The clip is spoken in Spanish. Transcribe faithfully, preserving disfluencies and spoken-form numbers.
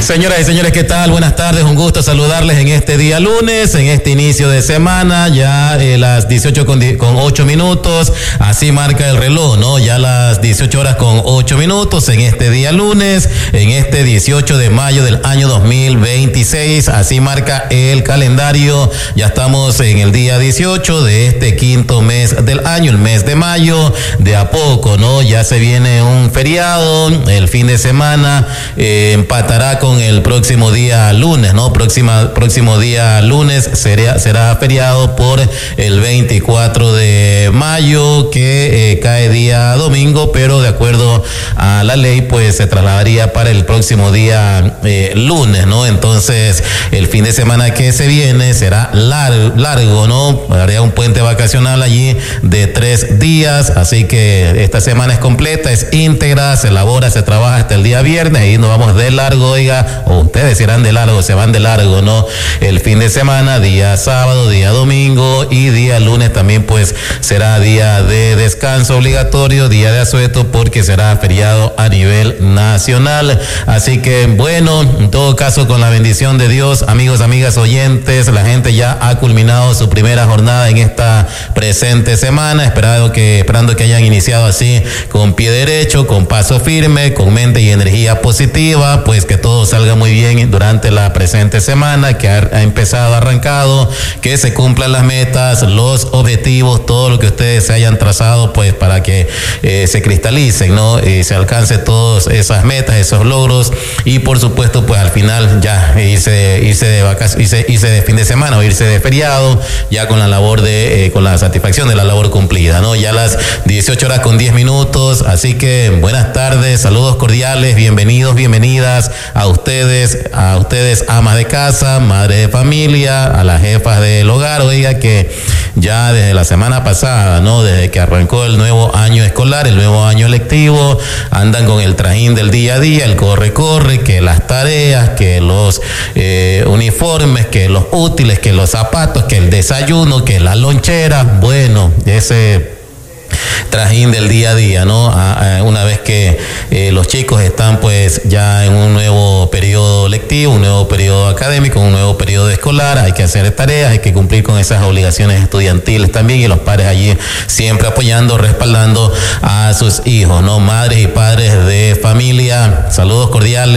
Señoras y señores, ¿qué tal? Buenas tardes, un gusto saludarles en este día lunes, en este inicio de semana, ya eh, las dieciocho con ocho minutos, así marca el reloj, ¿no? Ya las dieciocho horas con ocho minutos en este día lunes, en este dieciocho de mayo del año dos mil veintiséis, así marca el calendario, ya estamos en el día dieciocho de este quinto mes del año, el mes de mayo, de a poco, ¿no? Ya se viene un feriado, el fin de semana eh, empatará con el próximo día lunes, ¿no? Próxima, próximo día lunes será, será feriado por el veinticuatro de mayo, que eh, cae día domingo, pero de acuerdo a la ley, pues se trasladaría para el próximo día eh, lunes, ¿no? Entonces, el fin de semana que se viene será largo, largo, ¿no? Haría un puente vacacional allí de tres días, así que esta semana es completa, es íntegra, se elabora, se trabaja hasta el día viernes y nos vamos de largo, oiga, o ustedes irán de largo, se van de largo, ¿no? El fin de semana, día sábado, día domingo y día lunes también pues será día de descanso obligatorio, día de asueto, porque será feriado a nivel nacional. Así que bueno, en todo caso, con la bendición de Dios, amigos, amigas, oyentes, la gente ya ha culminado su primera jornada en esta presente semana, esperando que, esperando que hayan iniciado así con pie derecho, con paso firme, con mente y energía positiva, pues que todo salga muy bien durante la presente semana que ha, ha empezado, arrancado, que se cumplan las metas, los objetivos, todo lo que ustedes se hayan trazado, pues para que eh, se cristalicen, ¿no? Y se alcance todas esas metas, esos logros, y por supuesto, pues al final ya irse, irse de vacaciones, irse, irse de fin de semana o irse de feriado, ya con la labor de, eh, con la satisfacción de la labor cumplida, ¿no? Ya las dieciocho horas con diez minutos, así que buenas tardes, saludos cordiales, bienvenidos, bienvenidas a ustedes, a ustedes amas de casa, madres de familia, a las jefas del hogar, oiga, que ya desde la semana pasada, ¿no? Desde que arrancó el nuevo año escolar, el nuevo año lectivo, andan con el trajín del día a día, el corre-corre, que las tareas, que los eh, uniformes, que los útiles, que los zapatos, que el desayuno, que la lonchera, bueno, ese trajín del día a día, ¿no? A, a, una vez que eh, los chicos están pues ya en un nuevo periodo lectivo, un nuevo periodo académico, un nuevo periodo escolar, hay que hacer tareas, hay que cumplir con esas obligaciones estudiantiles también, y los padres allí siempre apoyando, respaldando a sus hijos, ¿no? Madres y padres de familia, saludos cordiales.